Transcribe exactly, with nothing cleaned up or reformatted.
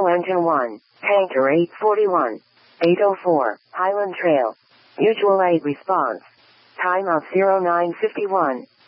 Engine one, Tanker eight forty-one, eight oh four, Highland Trail. Usual aid response. Time of zero nine fifty-one.